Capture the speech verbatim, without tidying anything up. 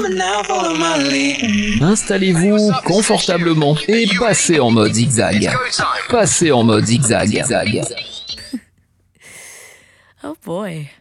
Installez-vous confortablement et passez en mode zigzag. Passez en mode zigzag. Oh boy.